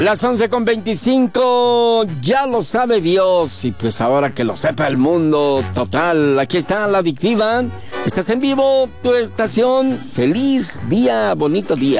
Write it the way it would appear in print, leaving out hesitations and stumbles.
Las 11:25, ya lo sabe Dios, y pues ahora que lo sepa el mundo, total, aquí está La Adictiva, estás en vivo, tu estación, feliz día, bonito día.